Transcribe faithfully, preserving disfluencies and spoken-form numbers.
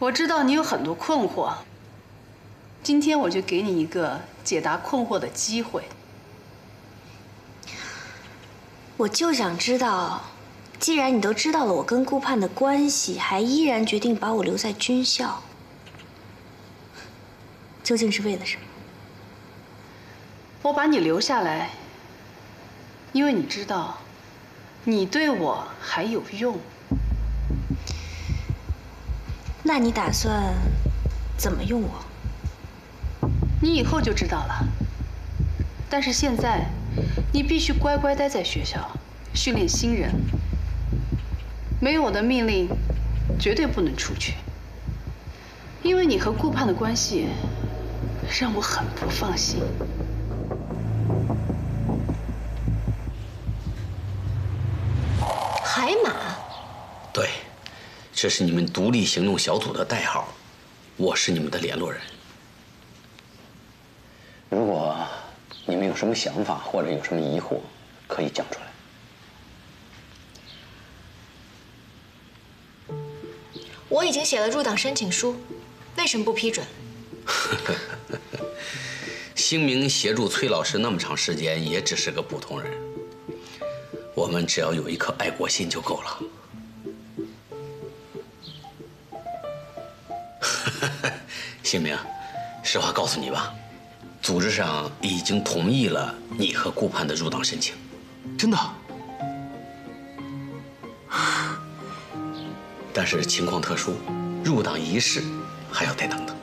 我知道你有很多困惑，今天我就给你一个解答困惑的机会。 我就想知道，既然你都知道了我跟顾盼的关系，还依然决定把我留在军校，究竟是为了什么？ 我把你留下来，因为你知道，你对我还有用。 那你打算怎么用我？ 你以后就知道了。但是现在，你必须乖乖待在学校，训练新人。没有我的命令，绝对不能出去。因为你和顾盼的关系，让我很不放心。 海马。 对。 这是你们独立行动小组的代号，我是你们的联络人。如果你们有什么想法或者有什么疑惑，可以讲出来。 我已经写了入党申请书，为什么不批准？ 星明协助崔老师那么长时间，也只是个普通人。我们只要有一颗爱国心就够了。 星明，实话告诉你吧，组织上已经同意了你和顾盼的入党申请。 真的？ 但是情况特殊，入党仪式还要再等等。